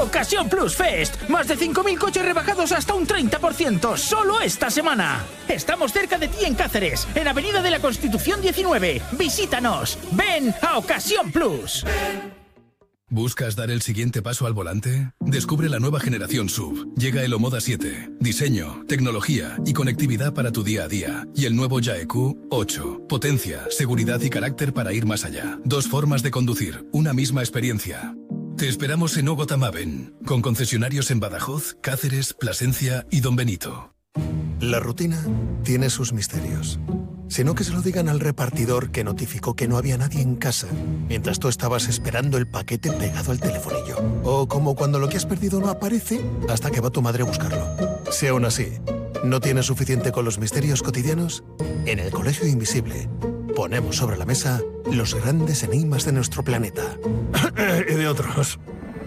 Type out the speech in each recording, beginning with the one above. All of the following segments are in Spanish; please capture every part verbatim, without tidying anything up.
Ocasión Plus Fest. Más de cinco mil coches rebajados hasta un treinta por ciento. Solo esta semana. Estamos cerca de ti en Cáceres, en Avenida de la Constitución diecinueve. Visítanos. Ven a Ocasión Plus. ¿Buscas dar el siguiente paso al volante? Descubre la nueva generación S U V. Llega el Omoda siete. Diseño, tecnología y conectividad para tu día a día. Y el nuevo Yaeku ocho. Potencia, seguridad y carácter para ir más allá. Dos formas de conducir, una misma experiencia. Te esperamos en Ogotamaben, con concesionarios en Badajoz, Cáceres, Plasencia y Don Benito. La rutina tiene sus misterios. Sino que se lo digan al repartidor que notificó que no había nadie en casa mientras tú estabas esperando el paquete pegado al telefonillo. O como cuando lo que has perdido no aparece hasta que va tu madre a buscarlo. Si aún así no tienes suficiente con los misterios cotidianos, en el Colegio Invisible ponemos sobre la mesa los grandes enigmas de nuestro planeta. Y de otros.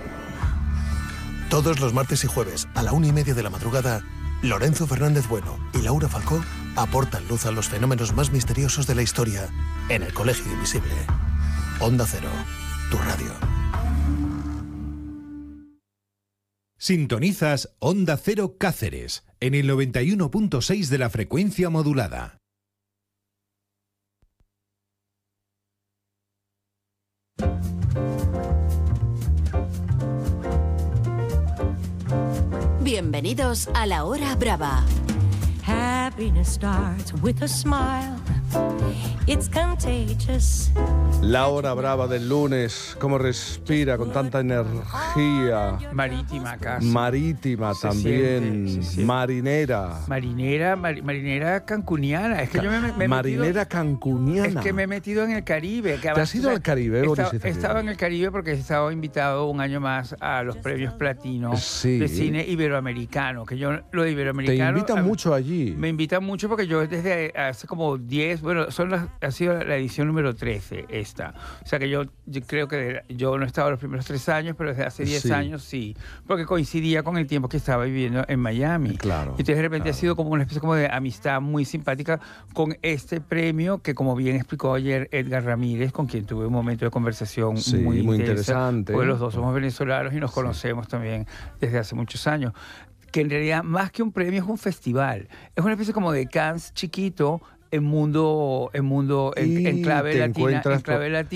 Todos los martes y jueves a la una y media de la madrugada, Lorenzo Fernández Bueno y Laura Falcó aportan luz a los fenómenos más misteriosos de la historia en el Colegio Invisible. Onda Cero, tu radio. Sintonizas Onda Cero Cáceres en el noventa y uno punto seis de la frecuencia modulada. Bienvenidos a La Hora Brava. Happiness starts with a smile. It's contagious. La hora brava del lunes, cómo respira con tanta energía. Marítima casi. Marítima Se también. siente, se siente. Marinera. Marinera, mar, marinera cancuniana. Es que Ca yo me, me he marinera metido, cancuniana. Es que me he metido en el Caribe. Que ¿Te has ido al Caribe, Boris? He estado en el Caribe porque he estado invitado un año más a los premios Platino sí. de cine iberoamericano. Que yo lo de iberoamericano. Te invitan a, mucho allí. Me invitan mucho porque yo desde hace como diez, bueno, son las, ha sido la edición número trece esta. O sea que yo, yo creo que yo no he estado los primeros tres años, pero desde hace diez sí. años sí. Porque coincidía con el tiempo que estaba viviendo en Miami. Claro. Entonces de repente claro. ha sido como una especie como de amistad muy simpática con este premio que, como bien explicó ayer Edgar Ramírez, con quien tuve un momento de conversación sí, muy, muy intensa, interesante. porque los dos somos venezolanos y nos conocemos sí. también desde hace muchos años. Que en realidad más que un premio es un festival. Es una especie como de Cannes chiquito en mundo, en mundo, en, en clave latina, en clave latina.